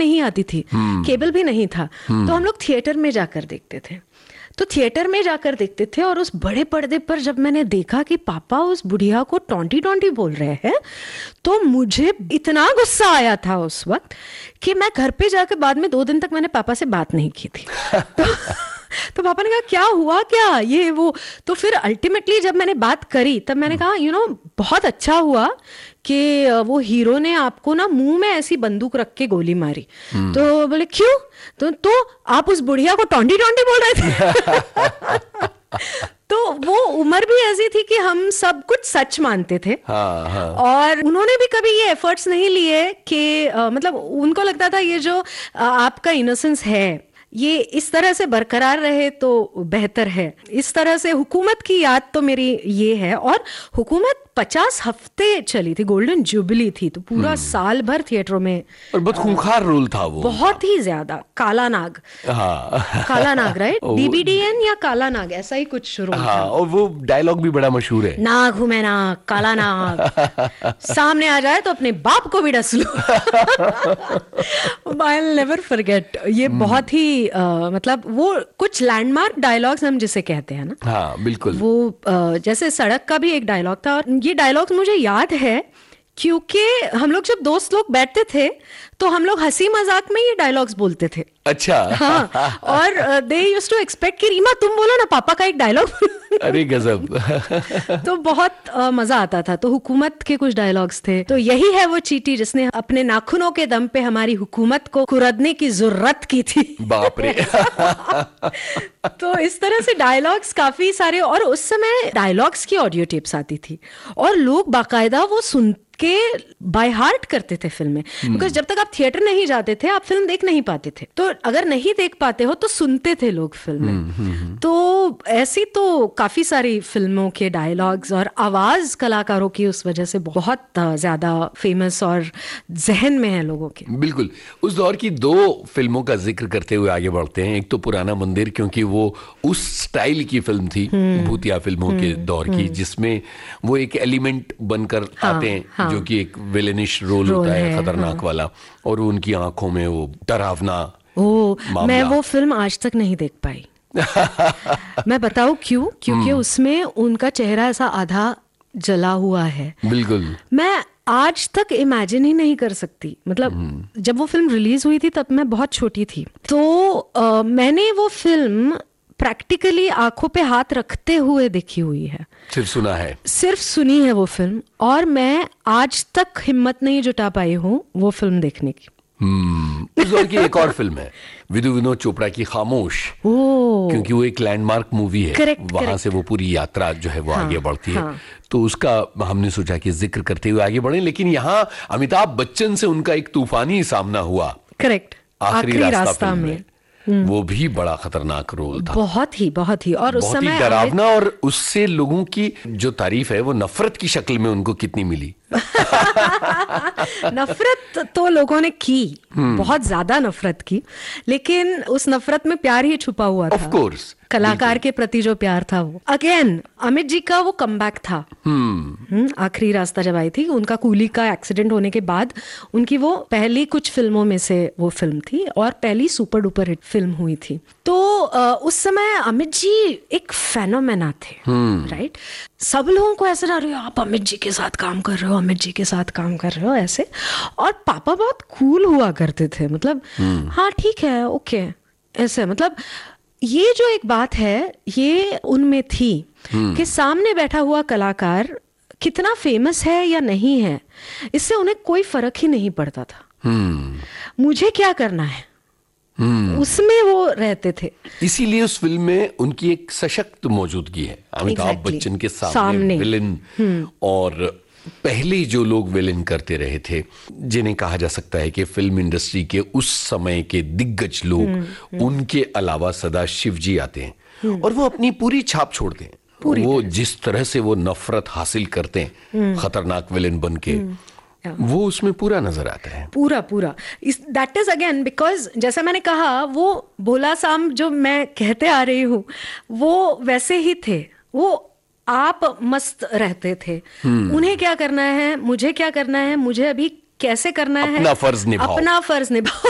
नहीं आती थी, केबल भी नहीं था, तो हम लोग थिएटर में जाकर देखते थे। तो थिएटर में जाकर देखते थे और उस बड़े पर्दे पर जब मैंने देखा कि पापा उस बुढ़िया को टोंटी टोंटी बोल रहे हैं, तो मुझे इतना गुस्सा आया था उस वक्त कि मैं घर पे जाकर बाद में 2 दिन तक मैंने पापा से बात नहीं की थी। तो पापा ने कहा क्या हुआ, क्या ये वो। तो फिर अल्टीमेटली जब मैंने बात करी तब मैंने कहा बहुत अच्छा हुआ कि वो हीरो ने आपको ना मुंह में ऐसी बंदूक रख के गोली मारी। तो बोले क्यों? तो आप उस बुढ़िया को टोंटी टोंटी बोल रहे थे। तो वो उम्र भी ऐसी थी कि हम सब कुछ सच मानते थे। हाँ। और उन्होंने भी कभी ये एफर्ट्स नहीं लिए कि मतलब उनको लगता था ये जो आपका इनोसेंस है ये इस तरह से बरकरार रहे तो बेहतर है। इस तरह से हुकूमत की याद तो मेरी ये है। और हुकूमत 50 हफ्ते चली थी, गोल्डन जुबली थी, तो पूरा साल भर थिएटरों में। और बहुत खूंखार रोल था वो, बहुत ही ज्यादा। काला नाग, काला नाग, राइट? DBDN या काला नाग, ऐसा ही कुछ रोल था। और वो डायलॉग भी बड़ा मशहूर है, नाग हूं मैं नाग, काला नाग, सामने आ जाए तो अपने बाप को भी डस लो। I will never forget. ये बहुत ही मतलब वो कुछ लैंडमार्क डायलॉग्स हम जिसे कहते हैं ना। हाँ बिल्कुल। वो जैसे सड़क का भी एक डायलॉग था, और ये डायलॉग मुझे याद है क्योंकि हम लोग जब दोस्त लोग बैठते थे तो हम लोग हंसी मजाक में ये डायलॉग्स बोलते थे। अच्छा। हाँ, और दे यूज्ड टू एक्सपेक्ट कि रीमा तुम बोलो ना पापा का एक डायलॉग। अरे गजब। तो बहुत मजा आता था। तो हुकूमत के कुछ डायलॉग्स थे। तो यही है वो चींटी जिसने अपने नाखूनों के दम पे हमारी हुकूमत को कुरदने की जरूरत की थी। बाप रे। तो इस तरह से डायलॉग्स काफी सारे। और उस समय डायलॉग्स की ऑडियो टेप्स आती थी और लोग बाकायदा वो सुन के बाय हार्ट करते थे फिल्में। बिकॉज जब तक आप थिएटर नहीं जाते थे आप फिल्म देख नहीं पाते थे। तो अगर नहीं देख पाते हो तो सुनते थे लोग फिल्में। तो ऐसी तो काफी सारी फिल्मों के डायलॉग्स और आवाज कलाकारों की उस वजह से बहुत ज्यादा फेमस और जहन में है लोगों के। बिल्कुल। उस दौर की 2 फिल्मों का जिक्र करते हुए आगे बढ़ते हैं। एक तो पुराना मंदिर, क्योंकि वो उस स्टाइल की फिल्म थी, भूतिया फिल्मों के दौर की, जिसमें वो एक एलिमेंट बनकर आते हैं जो कि एक विलेनिश रोल होता है, खतरनाक वाला, और उनकी आंखों में वो डरावना। मैं वो फिल्म आज तक नहीं देख पाई। मैं बताऊं क्यों? क्योंकि उसमें उनका चेहरा ऐसा आधा जला हुआ है। बिल्कुल। मैं आज तक इमेजिन ही नहीं कर सकती। मतलब जब वो फिल्म रिलीज हुई थी तब मैं बहुत छोटी थी। तो मैंने वो फिल्म प्रैक्टिकली आंखों पे हाथ रखते हुए देखी हुई है। सिर्फ सुना है? सिर्फ सुनी है वो फिल्म। और मैं आज तक हिम्मत नहीं जुटा पाई हूँ वो फिल्म देखने की। उस दौर की एक और फिल्म है, विदु विनोद चोपड़ा की खामोश, क्योंकि वो एक लैंडमार्क मूवी है। वहां से वो पूरी यात्रा जो है वो आगे बढ़ती है। तो उसका हमने सोचा कि जिक्र करते हुए आगे बढ़े। लेकिन यहाँ अमिताभ बच्चन से उनका एक तूफानी सामना हुआ। करेक्ट। आखिरी रास्ता में वो भी बड़ा खतरनाक रोल था। बहुत ही। और उस समय डरावना। और उससे लोगों की जो तारीफ है वो नफरत की शक्ल में उनको कितनी मिली। नफरत तो लोगों ने की, बहुत ज्यादा नफरत की, लेकिन उस नफरत में प्यार ही छुपा हुआ था। Of course. कलाकार के प्रति जो प्यार था वो। अगेन अमित जी का वो कमबैक था। आखिरी रास्ता जब आई थी, उनका कूली का एक्सीडेंट होने के बाद उनकी वो पहली कुछ फिल्मों में से वो फिल्म थी और पहली सुपर डुपर हिट फिल्म हुई थी। तो उस समय अमित जी एक फेनोमेना थे, राइट? सब लोगों को ऐसा लग रहा है आप अमित जी के साथ काम कर रहे हो, अमित जी के साथ काम कर रहे हो, ऐसे। और पापा बहुत कूल हुआ करते थे, मतलब हाँ ठीक है, ओके, ऐसे। मतलब ये जो एक बात है ये उनमें थी कि सामने बैठा हुआ कलाकार कितना फेमस है या नहीं है, इससे उन्हें कोई फर्क ही नहीं पड़ता था। मुझे क्या करना है, उसमें वो रहते थे। इसीलिए उस फिल्म में उनकी एक सशक्त मौजूदगी है। अमिताभ बच्चन के सामने विलेन, और पहले जो लोग विलेन करते रहे थे, जिन्हें कहा जा सकता है कि फिल्म इंडस्ट्री के उस समय के दिग्गज लोग, उनके अलावा सदाशिव जी आते हैं और वो अपनी पूरी छाप छोड़ते हैं। वो जिस तरह से वो नफरत हासिल करते हैं खतरनाक विलेन बन के, वो उसमें पूरा नजर आता है। पूरा दैट इज अगेन बिकॉज जैसे मैंने कहा, वो भोला साम जो मैं कहते आ रही हूँ वो वैसे ही थे। वो आप मस्त रहते थे। उन्हें क्या करना है, मुझे क्या करना है, मुझे अभी कैसे करना है, अपना फर्ज निभाओ।